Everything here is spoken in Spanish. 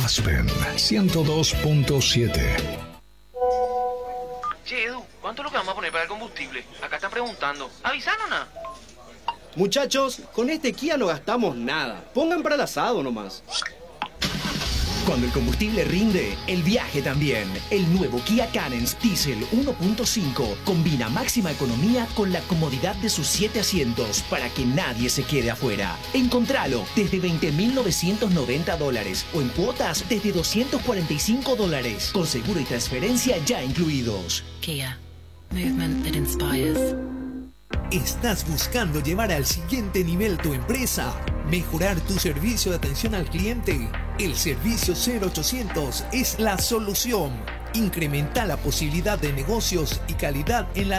Aspen 102.7. Che, Edu, ¿cuánto es lo que vamos a poner para el combustible? Acá están preguntando. ¿Avisaron nada? Muchachos, con este Kia no gastamos nada. Pongan para el asado nomás. Cuando el combustible rinde, el viaje también. El nuevo Kia Carens Diesel 1.5 combina máxima economía con la comodidad de sus 7 asientos para que nadie se quede afuera. Encontralo desde $20,990 o en cuotas desde $245 con seguro y transferencia ya incluidos. Kia. Movement that inspires. ¿Estás buscando llevar al siguiente nivel tu empresa? ¿Mejorar tu servicio de atención al cliente? El servicio 0800 es la solución. Incrementa la posibilidad de negocios y calidad en la